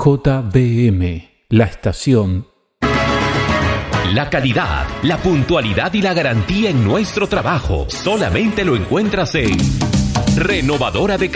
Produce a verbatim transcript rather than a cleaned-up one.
J B M, la estación. La calidad, la puntualidad y la garantía en nuestro trabajo solamente lo encuentras en Renovadora de